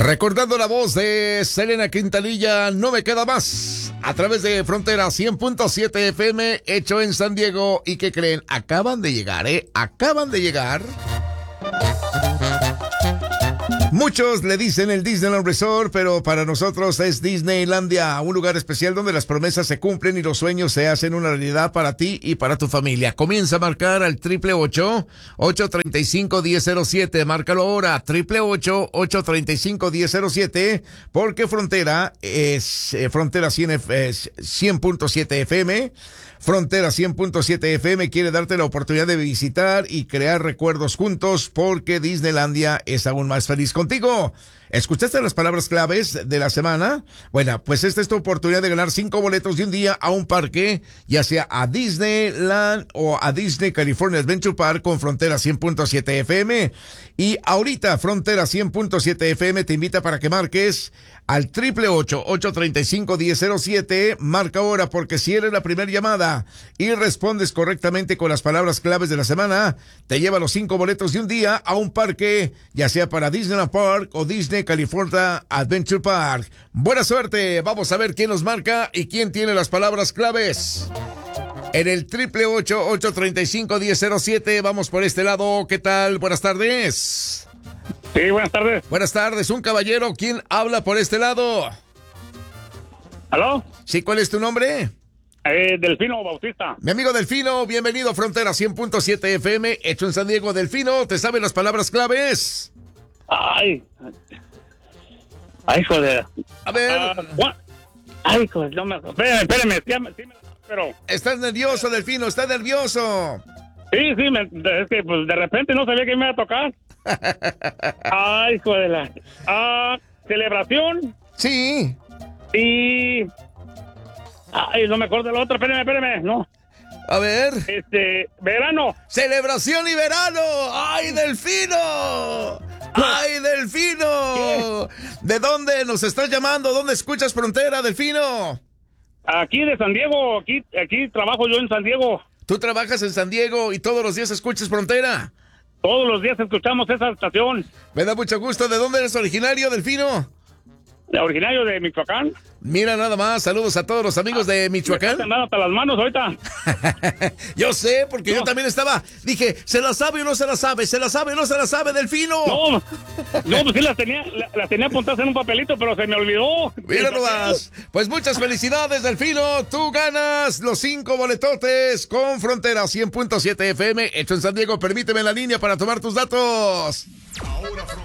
Recordando la voz de Selena Quintanilla, No Me Queda Más, a través de Frontera 100.7 FM, hecho en San Diego. ¿Y qué creen? Acaban de llegar, Acaban de llegar. Muchos le dicen el Disneyland Resort, pero para nosotros es Disneylandia, un lugar especial donde las promesas se cumplen y los sueños se hacen una realidad para ti y para tu familia. Comienza a marcar al 888-835-1007. Márcalo ahora, 888-835-1007, porque Frontera es Frontera 100.7 FM. Frontera 100.7 FM quiere darte la oportunidad de visitar y crear recuerdos juntos, porque Disneylandia es aún más feliz contigo. ¿Escuchaste las palabras claves de la semana? Bueno, pues esta es tu oportunidad de ganar 5 boletos de un día a un parque, ya sea a Disneyland o a Disney California Adventure Park con Frontera 100.7 FM. Y ahorita Frontera 100.7 FM te invita para que marques al 888-835-1007. Marca ahora, porque si eres la primera llamada y respondes correctamente con las palabras claves de la semana, te lleva los 5 boletos de un día a un parque, ya sea para Disneyland Park o Disney California Adventure Park. Buena suerte. Vamos a ver quién nos marca y quién tiene las palabras claves. En el 888-835-1007. Vamos por este lado. ¿Qué tal? Buenas tardes. Sí, buenas tardes. Buenas tardes. Un caballero. ¿Quién habla por este lado? ¿Aló? Sí, ¿cuál es tu nombre? Delfino Bautista. Mi amigo Delfino, bienvenido a Frontera 100.7 FM, hecho en San Diego. Delfino, ¿te saben las palabras claves? Ay, joder. A ver. Ay, joder, no me... Espérame, pero... ¿Estás nervioso, Delfino? ¿Estás nervioso? Sí, es que pues de repente no sabía que me iba a tocar. Ay, joder. Celebración. Sí. Y... Ay, no me acuerdo de la otra, espérame, no. A ver. Verano. Celebración y verano. ¡Ay, Delfino! ¡Ay, Delfino! ¿De dónde nos estás llamando? ¿Dónde escuchas Frontera, Delfino? Aquí de San Diego, aquí trabajo yo en San Diego. ¿Tú trabajas en San Diego y todos los días escuchas Frontera? Todos los días escuchamos esa estación. Me da mucho gusto. ¿De dónde eres originario, Delfino? Originario de Michoacán. Mira nada más, saludos a todos los amigos de Michoacán. Me nada hasta las manos ahorita. Yo sé, porque yo también dije, ¿se la sabe o no se la sabe? ¿Se la sabe o no se la sabe, Delfino? No, pues sí las tenía apuntadas en un papelito, pero se me olvidó. Mira nomás. Pues muchas felicidades, Delfino. Tú ganas los 5 boletotes con Frontera 100.7 FM, hecho en San Diego. Permíteme la línea para tomar tus datos. Ahora